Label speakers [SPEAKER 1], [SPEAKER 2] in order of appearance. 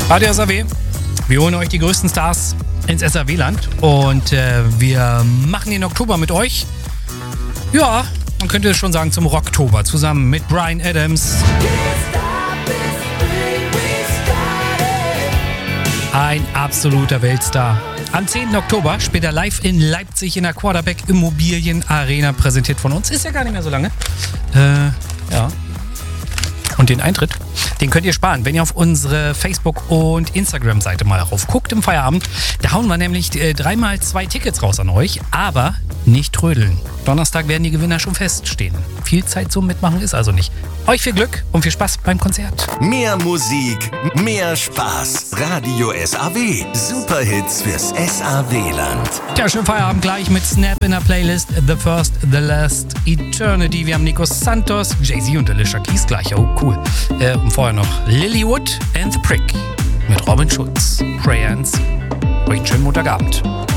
[SPEAKER 1] Radio SAW. Wir holen euch die größten Stars ins SAW-Land und wir machen den Oktober mit euch. Ja, man könnte schon sagen zum Rocktober, zusammen mit Bryan Adams. Ein absoluter Weltstar. Am 10. Oktober spielt er live in Leipzig in der Quarterback Immobilien Arena, präsentiert von uns. Ist ja gar nicht mehr so lange. Ja. Und den Eintritt, den könnt ihr sparen, wenn ihr auf unsere Facebook- und Instagram-Seite mal raufguckt im Feierabend. Da hauen wir nämlich 3x2 Tickets raus an euch, aber nicht trödeln. Donnerstag werden die Gewinner schon feststehen. Viel Zeit zum Mitmachen ist also nicht. Euch viel Glück und viel Spaß beim Konzert.
[SPEAKER 2] Mehr Musik, mehr Spaß. Radio SAW. Superhits fürs SAW-Land.
[SPEAKER 1] Ja, schönen Feierabend gleich mit Snap in der Playlist. The First, The Last, Eternity. Wir haben Nico Santos, Jay-Z und Alicia Keys gleich. Oh, cool. Und vorher noch Lilywood and The Prick mit Robin Schulz. Pray and See. Euch einen schönen Montagabend.